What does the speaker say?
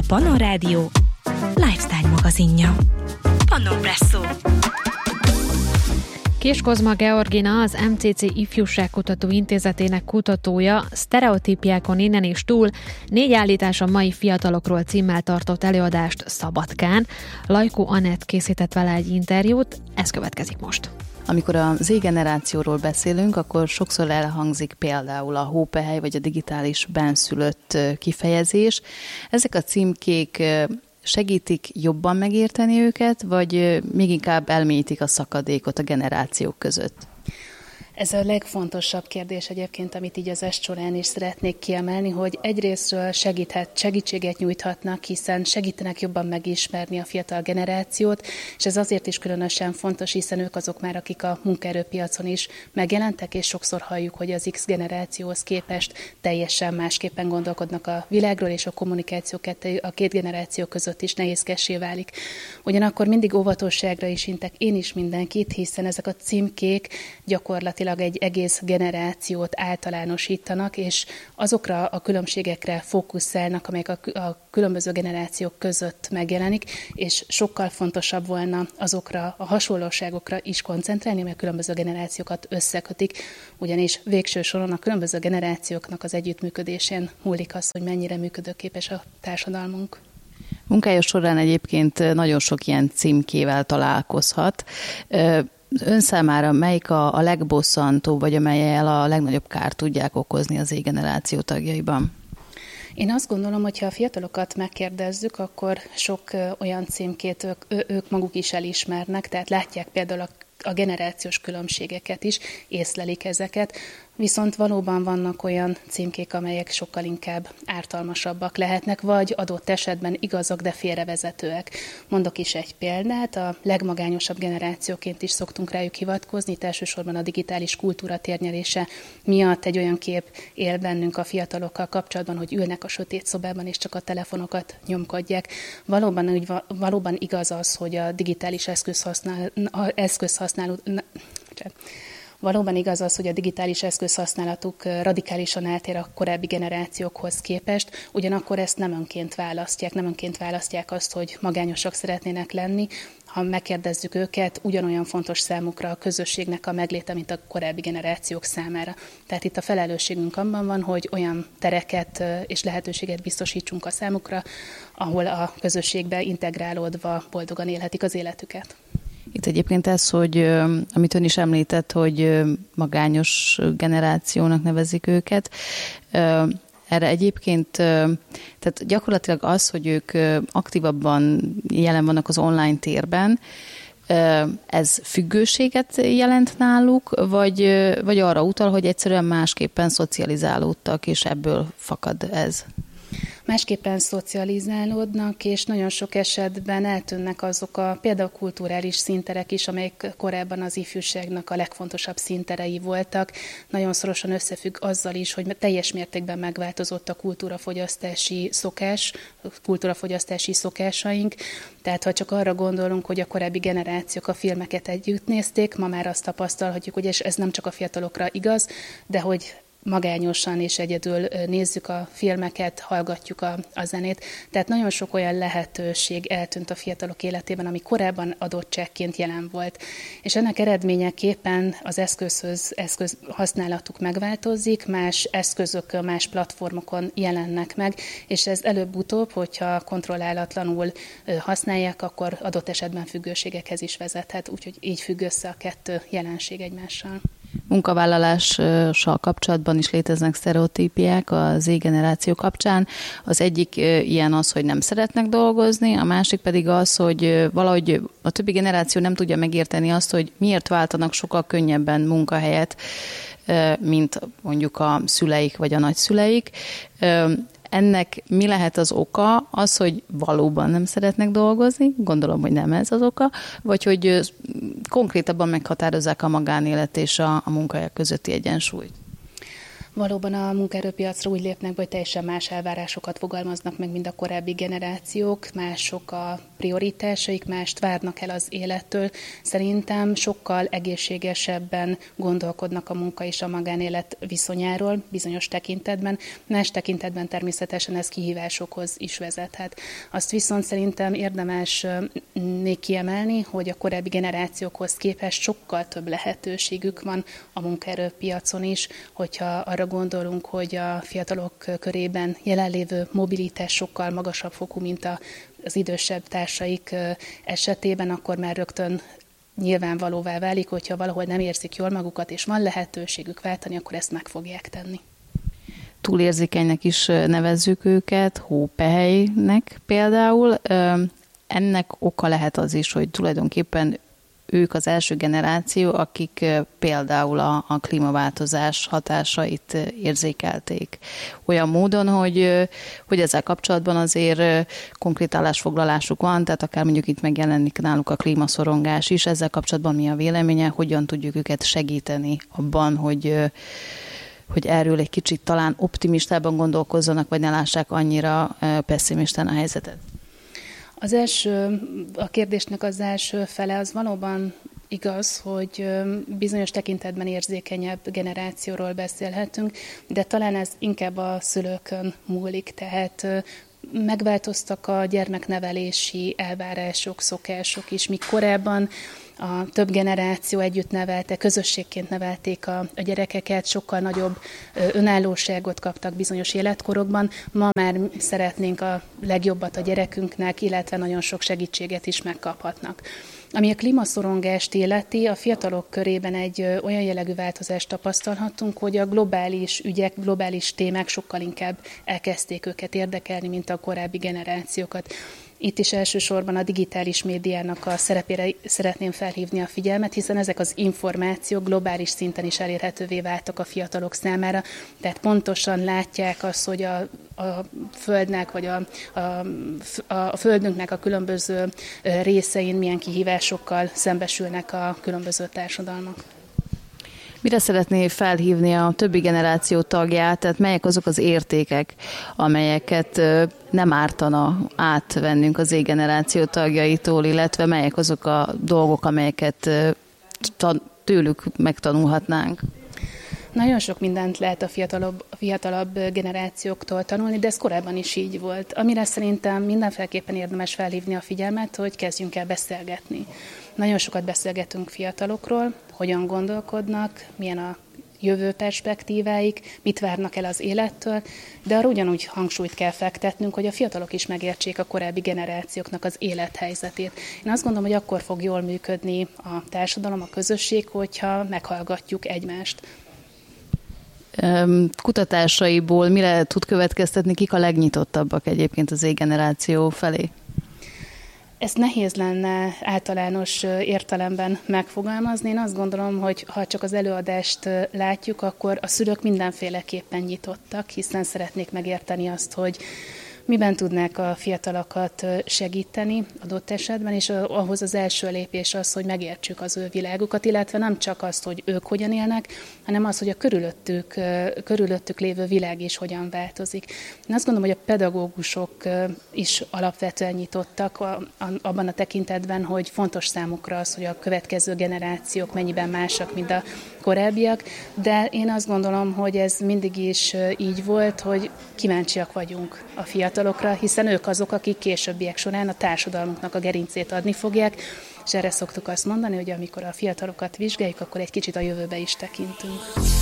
Pannon Rádió lifestyle magazinja. Pannon Presszó. Kis Kozma Georgina, az MCC Ifjúságkutató Intézetének kutatója sztereotípiákon innen és túl 4 állítás a mai fiatalokról címmel tartott előadást Szabadkán. Lajkó Anett készített vele egy interjút, ez következik most. Amikor a Z-generációról beszélünk, akkor sokszor elhangzik például a hópehely vagy a digitális benszülött kifejezés. Ezek a címkék segítik jobban megérteni őket, vagy még inkább elmélyítik a szakadékot a generációk között? Ez a legfontosabb kérdés egyébként, amit így az est során is szeretnék kiemelni, hogy egyrésztről segítséget nyújthatnak, hiszen segítenek jobban megismerni a fiatal generációt, és ez azért is különösen fontos, hiszen ők azok már, akik a munkaerőpiacon is megjelentek, és sokszor halljuk, hogy az X generációhoz képest teljesen másképpen gondolkodnak a világról, és a kommunikáció a két generáció között is nehézkessé válik. Ugyanakkor mindig óvatosságra is intek én is mindenkit, hiszen ezek a címkék gyakorlatilag egy egész generációt általánosítanak, és azokra a különbségekre fókuszálnak, amelyek a különböző generációk között megjelenik, és sokkal fontosabb volna azokra a hasonlóságokra is koncentrálni, amelyek a különböző generációkat összekötik, ugyanis végső soron a különböző generációknak az együttműködésén múlik az, hogy mennyire működőképes a társadalmunk. Munkája során egyébként nagyon sok ilyen címkével találkozhat. Ön számára melyik a legbosszantóbb, vagy amellyel a legnagyobb kárt tudják okozni az Z-generáció tagjaiban? Én azt gondolom, hogy ha a fiatalokat megkérdezzük, akkor sok olyan címkét ők maguk is elismernek, tehát látják például a generációs különbségeket is, észlelik ezeket, viszont valóban vannak olyan címkék, amelyek sokkal inkább ártalmasabbak lehetnek, vagy adott esetben igazak, de félrevezetőek. Mondok is egy példát, a legmagányosabb generációként is szoktunk rájuk hivatkozni, itt elsősorban a digitális kultúra térnyerése miatt egy olyan kép él bennünk a fiatalokkal kapcsolatban, hogy ülnek a sötét szobában és csak a telefonokat nyomkodják. Valóban igaz az, hogy a digitális Valóban igaz az, hogy a digitális eszközhasználatuk radikálisan eltér a korábbi generációkhoz képest, ugyanakkor ezt nem önként választják azt, hogy magányosak szeretnének lenni. Ha megkérdezzük őket, ugyanolyan fontos számukra a közösségnek a megléte, mint a korábbi generációk számára. Tehát itt a felelősségünk abban van, hogy olyan tereket és lehetőséget biztosítsunk a számukra, ahol a közösségbe integrálódva boldogan élhetik az életüket. Itt egyébként ez, hogy amit ön is említett, hogy magányos generációnak nevezik őket, erre egyébként, tehát gyakorlatilag az, hogy ők aktívabban jelen vannak az online térben, ez függőséget jelent náluk, vagy arra utal, hogy egyszerűen másképpen szocializálódtak, és ebből fakad ez? Másképpen szocializálódnak, és nagyon sok esetben eltűnnek azok a például kulturális színterek is, amelyek korábban az ifjúságnak a legfontosabb színterei voltak. Nagyon szorosan összefügg azzal is, hogy teljes mértékben megváltozott a kultúrafogyasztási szokásaink. Tehát ha csak arra gondolunk, hogy a korábbi generációk a filmeket együtt nézték, ma már azt tapasztalhatjuk, hogy ez nem csak a fiatalokra igaz, de hogy magányosan és egyedül nézzük a filmeket, hallgatjuk a zenét. Tehát nagyon sok olyan lehetőség eltűnt a fiatalok életében, ami korábban adottságként jelen volt. És ennek eredményeképpen az eszköz használatuk megváltozik, más eszközökön, más platformokon jelennek meg, és ez előbb-utóbb, hogyha kontrollálatlanul használják, akkor adott esetben függőségekhez is vezethet, úgyhogy így függ össze a kettő jelenség egymással. Munkavállalással kapcsolatban is léteznek sztereotípiák az Z-generáció kapcsán. Az egyik ilyen az, hogy nem szeretnek dolgozni, a másik pedig az, hogy valahogy a többi generáció nem tudja megérteni azt, hogy miért váltanak sokkal könnyebben munkahelyet, mint mondjuk a szüleik vagy a nagyszüleik. Ennek mi lehet az oka? Az, hogy valóban nem szeretnek dolgozni, gondolom, hogy nem ez az oka, vagy hogy konkrétabban meghatározzák a magánélet és a munkahelyek közötti egyensúlyt? Valóban a munkaerőpiacra úgy lépnek be, hogy teljesen más elvárásokat fogalmaznak meg, mint a korábbi generációk, mások a prioritásaik, mást várnak el az élettől. Szerintem sokkal egészségesebben gondolkodnak a munka és a magánélet viszonyáról bizonyos tekintetben. Más tekintetben természetesen ez kihívásokhoz is vezethet. Azt viszont szerintem érdemes még kiemelni, hogy a korábbi generációkhoz képest sokkal több lehetőségük van a munkaerőpiacon is, hogyha arra gondolunk, hogy a fiatalok körében jelenlévő mobilitás sokkal magasabb fokú, mint az idősebb társaik esetében, akkor már rögtön nyilvánvalóvá válik, hogyha valahol nem érzik jól magukat, és van lehetőségük váltani, akkor ezt meg fogják tenni. Túlérzékenynek is nevezzük őket, hópehelynek például. Ennek oka lehet az is, hogy tulajdonképpen ők az első generáció, akik például a klímaváltozás hatásait érzékelték. Olyan módon, hogy ezzel kapcsolatban azért konkrét állásfoglalásuk van, tehát akár mondjuk itt megjelenik náluk a klímaszorongás is. Ezzel kapcsolatban mi a véleménye, hogyan tudjuk őket segíteni abban, hogy erről egy kicsit talán optimistában gondolkozzanak, vagy ne lássák annyira pessimistán a helyzetet? A kérdésnek az első fele az valóban igaz, hogy bizonyos tekintetben érzékenyebb generációról beszélhetünk, de talán ez inkább a szülőkön múlik, tehát megváltoztak a gyermeknevelési elvárások, szokások is, míg korábban a több generáció együtt nevelte, közösségként nevelték a gyerekeket, sokkal nagyobb önállóságot kaptak bizonyos életkorokban. Ma már szeretnénk a legjobbat a gyerekünknek, illetve nagyon sok segítséget is megkaphatnak. Ami a klímaszorongást illeti, a fiatalok körében egy olyan jellegű változást tapasztalhatunk, hogy a globális ügyek, globális témák sokkal inkább elkezdték őket érdekelni, mint a korábbi generációkat. Itt is elsősorban a digitális médiának a szerepére szeretném felhívni a figyelmet, hiszen ezek az információk globális szinten is elérhetővé váltak a fiatalok számára, tehát pontosan látják azt, hogy a Földnek, vagy a Földünknek a különböző részein milyen kihívásokkal szembesülnek a különböző társadalmak. Mire szeretné felhívni a többi generáció tagját, tehát melyek azok az értékek, amelyeket nem ártana átvennünk az Z-generáció tagjaitól, illetve melyek azok a dolgok, amelyeket tőlük megtanulhatnánk? Nagyon sok mindent lehet a fiatalabb generációktól tanulni, de ez korábban is így volt. Amire szerintem mindenféleképpen érdemes felhívni a figyelmet, hogy kezdjünk el beszélgetni. Nagyon sokat beszélgetünk fiatalokról, hogyan gondolkodnak, milyen a jövő perspektíváik, mit várnak el az élettől, de arra ugyanúgy hangsúlyt kell fektetnünk, hogy a fiatalok is megértsék a korábbi generációknak az élethelyzetét. Én azt gondolom, hogy akkor fog jól működni a társadalom, a közösség, hogyha meghallgatjuk egymást. Kutatásaiból mire tud következtetni, kik a legnyitottabbak egyébként az Z-generáció felé? Ezt nehéz lenne általános értelemben megfogalmazni. Én azt gondolom, hogy ha csak az előadást látjuk, akkor a szülők mindenféleképpen nyitottak, hiszen szeretnék megérteni azt, hogy miben tudnák a fiatalokat segíteni adott esetben, és ahhoz az első lépés az, hogy megértsük az ő világukat, illetve nem csak azt, hogy ők hogyan élnek, hanem az, hogy a körülöttük lévő világ is hogyan változik. Én azt gondolom, hogy a pedagógusok is alapvetően nyitottak abban a tekintetben, hogy fontos számukra az, hogy a következő generációk mennyiben másak, mint a korábbiak, de én azt gondolom, hogy ez mindig is így volt, hogy kíváncsiak vagyunk a fiatalokra, hiszen ők azok, akik későbbiek során a társadalmunknak a gerincét adni fogják, és erre szoktuk azt mondani, hogy amikor a fiatalokat vizsgáljuk, akkor egy kicsit a jövőbe is tekintünk.